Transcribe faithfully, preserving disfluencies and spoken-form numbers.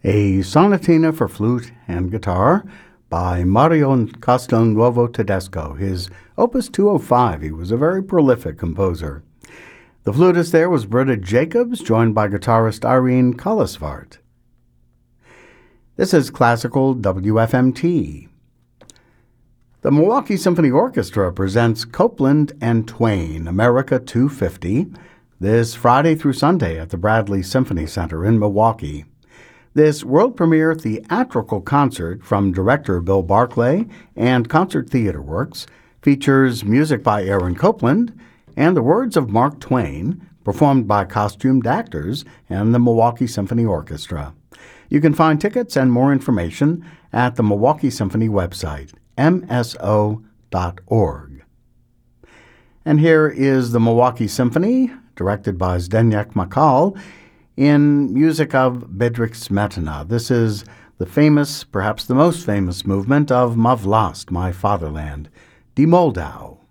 a sonatina for flute and guitar by Mario Castelnuovo Tedesco, his Opus two oh five. He was a very prolific composer. The flutist there was Britta Jacobs, joined by guitarist Irene Kallisvart. This is Classical W F M T. The Milwaukee Symphony Orchestra presents Copeland and Twain, America two fifty, this Friday through Sunday at the Bradley Symphony Center in Milwaukee. This world premiere theatrical concert from director Bill Barclay and Concert Theater Works features music by Aaron Copland and the words of Mark Twain, performed by costumed actors and the Milwaukee Symphony Orchestra. You can find tickets and more information at the Milwaukee Symphony website, m s o dot org. And here is the Milwaukee Symphony, directed by Zdeněk Makal, in music of Bedřich Smetana. This is the famous, perhaps the most famous movement of Ma Vlast, My Fatherland, Die Moldau.